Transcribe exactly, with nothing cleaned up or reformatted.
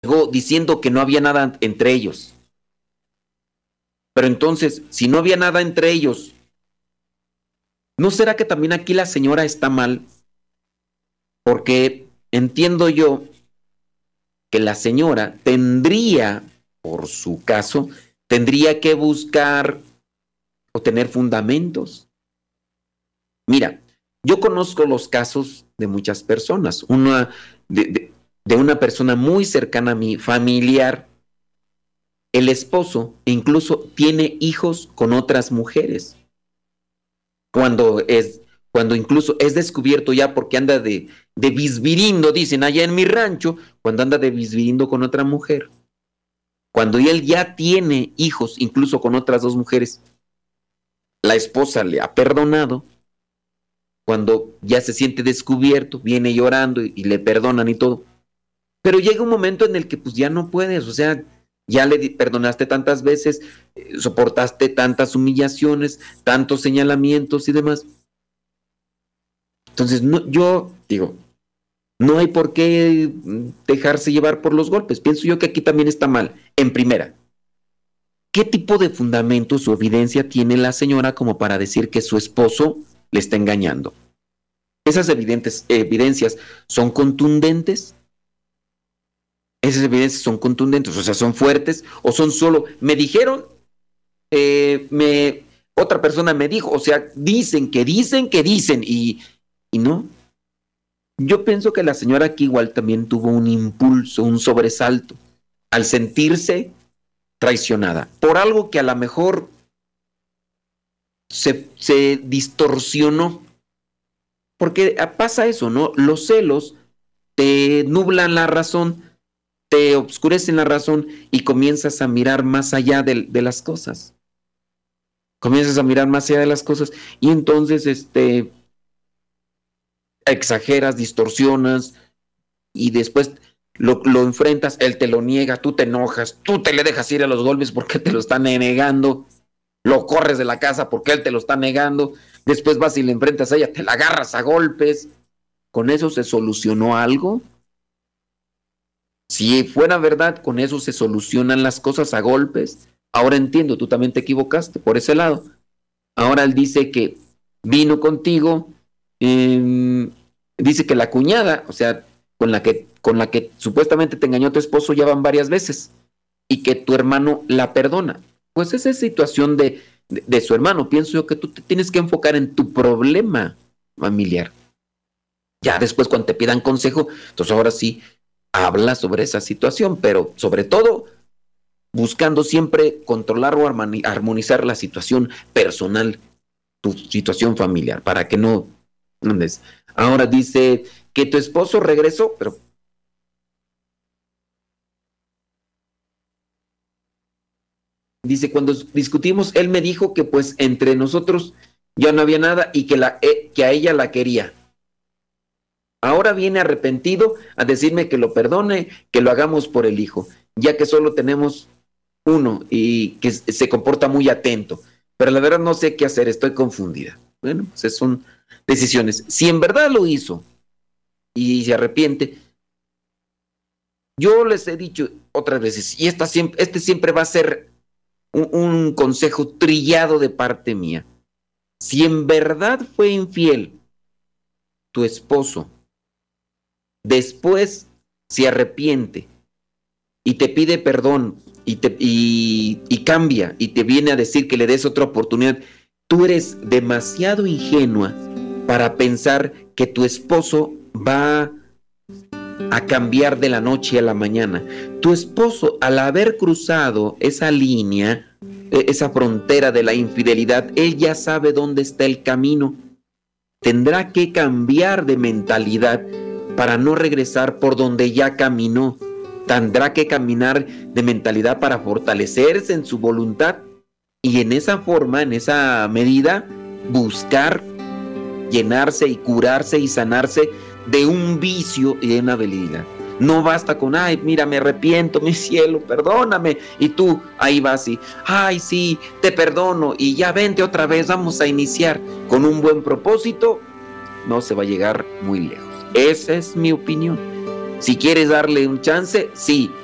llegó diciendo que no había nada entre ellos. Pero entonces, si no había nada entre ellos, ¿no será que también aquí la señora está mal? Porque entiendo yo que la señora tendría, por su caso, tendría que buscar o tener fundamentos. Mira, yo conozco los casos de muchas personas. Una de, de, de una persona muy cercana a mí, familiar. El esposo incluso tiene hijos con otras mujeres. Cuando es, cuando incluso es descubierto ya porque anda de, de bisbirindo, dicen allá en mi rancho, cuando anda de bisbirindo con otra mujer. Cuando él ya tiene hijos, incluso con otras dos mujeres, la esposa le ha perdonado. Cuando ya se siente descubierto, viene llorando y, y le perdonan y todo. Pero llega un momento en el que pues ya no puedes, o sea, ya le perdonaste tantas veces, eh, soportaste tantas humillaciones, tantos señalamientos y demás. Entonces, no, yo digo, no hay por qué dejarse llevar por los golpes. Pienso yo que aquí también está mal. En primera, ¿qué tipo de fundamentos o evidencia tiene la señora como para decir que su esposo le está engañando? ¿Esas evidentes, evidencias son contundentes? Esas evidencias son contundentes, o sea, son fuertes, o son solo, me dijeron, eh, me, otra persona me dijo, o sea, dicen que dicen que dicen, y, y no. Yo pienso que la señora aquí igual también tuvo un impulso, un sobresalto, al sentirse traicionada, por algo que a lo mejor se, se distorsionó, porque pasa eso, ¿no? Los celos te nublan la razón, te obscurecen la razón y comienzas a mirar más allá de, de las cosas. Comienzas a mirar más allá de las cosas y entonces este, exageras, distorsionas y después lo, lo enfrentas, él te lo niega, tú te enojas, tú te le dejas ir a los golpes porque te lo están negando, lo corres de la casa porque él te lo está negando, después vas y le enfrentas a ella, te la agarras a golpes. ¿Con eso se solucionó algo? Si fuera verdad, con eso se solucionan las cosas a golpes. Ahora entiendo, tú también te equivocaste por ese lado. Ahora él dice que vino contigo, eh, dice que la cuñada, o sea, con la que, con la que supuestamente te engañó tu esposo ya van varias veces, y que tu hermano la perdona. Pues esa es situación de, de, de su hermano. Pienso yo que tú te tienes que enfocar en tu problema familiar. Ya después cuando te pidan consejo, entonces ahora sí, habla sobre esa situación, pero sobre todo buscando siempre controlar o armonizar la situación personal, tu situación familiar, para que no... ¿Entiendes? Ahora dice que tu esposo regresó, pero... Dice, cuando discutimos, él me dijo que pues entre nosotros ya no había nada y que, la, que a ella la quería. Ahora viene arrepentido a decirme que lo perdone, que lo hagamos por el hijo, ya que solo tenemos uno y que se comporta muy atento. Pero la verdad no sé qué hacer, estoy confundida. Bueno, pues son decisiones. Si en verdad lo hizo y se arrepiente, yo les he dicho otras veces, y esta siempre, este siempre va a ser un, un consejo trillado de parte mía. Si en verdad fue infiel tu esposo, después se arrepiente y te pide perdón y, te, y, y cambia y te viene a decir que le des otra oportunidad, tú eres demasiado ingenua para pensar que tu esposo va a cambiar de la noche a la mañana. Tu esposo, al haber cruzado esa línea, esa frontera de la infidelidad, él ya sabe dónde está el camino. Tendrá que cambiar de mentalidad para no regresar por donde ya caminó. Tendrá que caminar de mentalidad para fortalecerse en su voluntad y en esa forma, en esa medida, buscar llenarse y curarse y sanarse de un vicio y de una habilidad. No basta con, ay, mira, me arrepiento, mi cielo, perdóname. Y tú ahí vas y, ay, sí, te perdono y ya vente otra vez, vamos a iniciar con un buen propósito. No se va a llegar muy lejos. Esa es mi opinión. Si quieres darle un chance, sí,